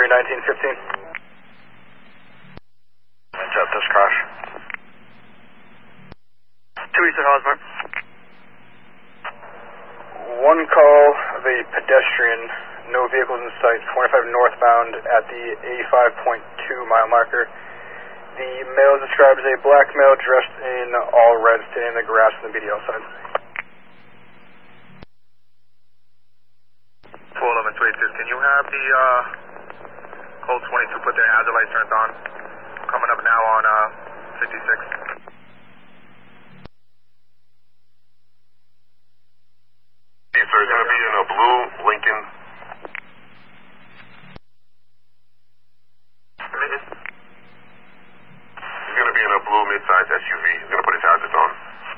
1915. Jet this crash. 2 East at Hosmer. One call of a pedestrian, no vehicles in sight, 25 northbound at the 85.2 mile marker. The male is described as a black male dressed in all red, standing in the grass on the BDL side. 411 286, can you have the Colt 22 put their hazard lights turned on? Coming up now on 56. So he's going to be in a blue Lincoln. He's going to be in a blue mid-size SUV. He's going to put his hazards on.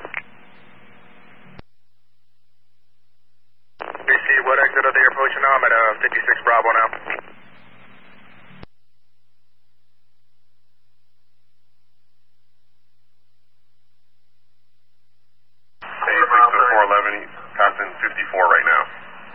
BC, what exit are they approaching now? I'm at 56 Bravo now. 411, he's passing 54 right now.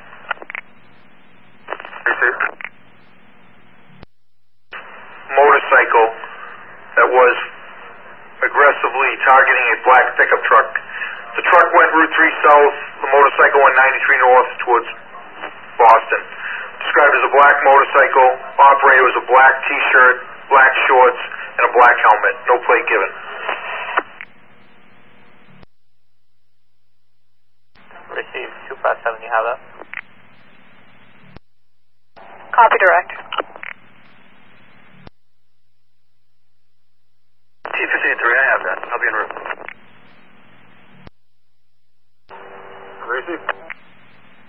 Motorcycle that was aggressively targeting a black pickup truck. The truck went Route 3 south, the motorcycle went 93 north towards Boston. Described as a black motorcycle, operator was a black t-shirt, black shorts, and a black helmet, no plate given. Receive 257, you have that? Copy direct. T-53, I have that. I'll be en route. Gracie?